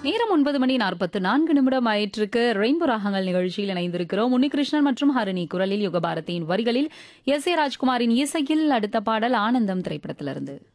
நேரம் 9:44 ஆயிட்டிருக்கு. ரெயின்போ ராகங்கள் நிகழ்ச்சியில் இணைந்திருக்கிறோம். உன்னிகிருஷ்ணன் மற்றும் ஹரிணி குரலில் யுகபாரதியின் வரிகளில் எஸ் ஏ ராஜ்குமாரின் இசையில் அடுத்த பாடல் ஆனந்தம் திரைப்படத்திலிருந்து.